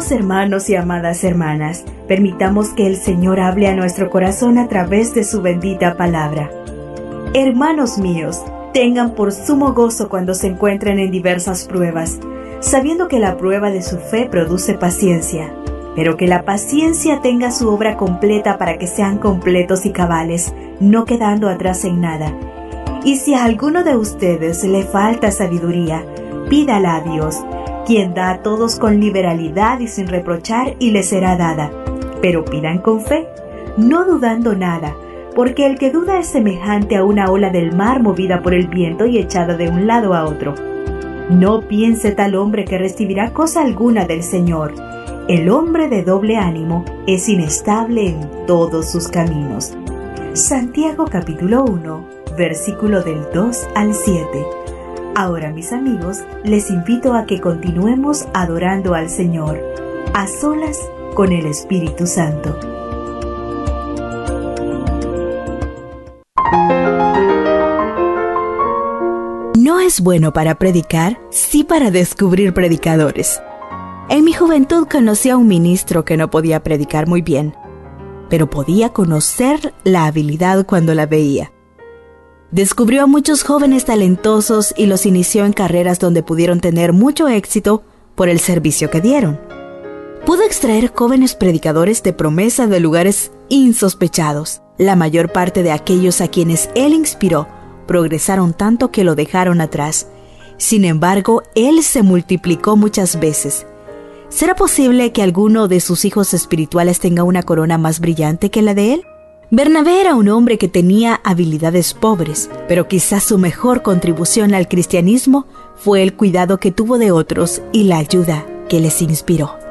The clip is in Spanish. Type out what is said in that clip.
Amados hermanos y amadas hermanas, permitamos que el Señor hable a nuestro corazón a través de su bendita palabra. Hermanos míos, tengan por sumo gozo cuando se encuentren en diversas pruebas, sabiendo que la prueba de su fe produce paciencia, pero que la paciencia tenga su obra completa para que sean completos y cabales, no quedando atrás en nada. Y si a alguno de ustedes le falta sabiduría, pídala a Dios, quien da a todos con liberalidad y sin reprochar, y le será dada. Pero pidan con fe, no dudando nada, porque el que duda es semejante a una ola del mar movida por el viento y echada de un lado a otro. No piense tal hombre que recibirá cosa alguna del Señor. El hombre de doble ánimo es inestable en todos sus caminos. Santiago capítulo 1, versículo del 2 al 7. Ahora, mis amigos, les invito a que continuemos adorando al Señor, a solas con el Espíritu Santo. No es bueno para predicar, sí para descubrir predicadores. En mi juventud conocí a un ministro que no podía predicar muy bien, pero podía conocer la habilidad cuando la veía. Descubrió a muchos jóvenes talentosos y los inició en carreras donde pudieron tener mucho éxito por el servicio que dieron. Pudo extraer jóvenes predicadores de promesa de lugares insospechados. La mayor parte de aquellos a quienes él inspiró progresaron tanto que lo dejaron atrás. Sin embargo, él se multiplicó muchas veces. ¿Será posible que alguno de sus hijos espirituales tenga una corona más brillante que la de él? Bernabé era un hombre que tenía habilidades pobres, pero quizás su mejor contribución al cristianismo fue el cuidado que tuvo de otros y la ayuda que les inspiró.